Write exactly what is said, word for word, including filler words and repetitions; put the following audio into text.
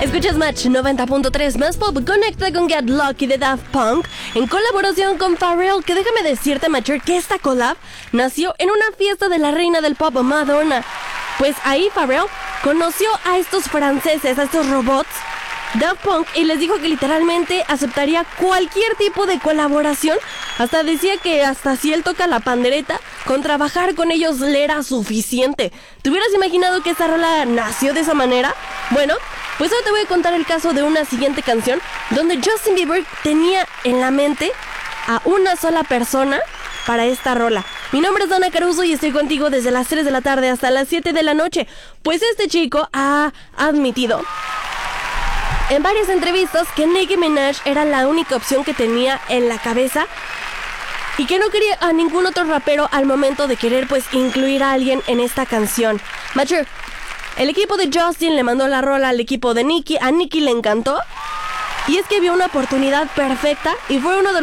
Escuchas Match noventa punto tres más pop. Conecta con Get Lucky de Daft Punk en colaboración con Pharrell, que déjame decirte, Matcher, que esta collab nació en una fiesta de la reina del pop, Madonna. Pues ahí Pharrell conoció a estos franceses, a estos robots Daft Punk, y les dijo que literalmente aceptaría cualquier tipo de colaboración. Hasta decía que hasta si él toca la pandereta, con trabajar con ellos le era suficiente. ¿Te hubieras imaginado que esta rola nació de esa manera? Bueno, pues hoy te voy a contar el caso de una siguiente canción donde Justin Bieber tenía en la mente a una sola persona para esta rola. Mi nombre es Dana Caruso y estoy contigo desde las tres de la tarde hasta las siete de la noche. Pues este chico ha admitido en varias entrevistas que Nicki Minaj era la única opción que tenía en la cabeza y que no quería a ningún otro rapero al momento de querer pues incluir a alguien en esta canción. Matcher, el equipo de Justin le mandó la rola al equipo de Nicki, a Nicki le encantó y es que vio una oportunidad perfecta y fue uno de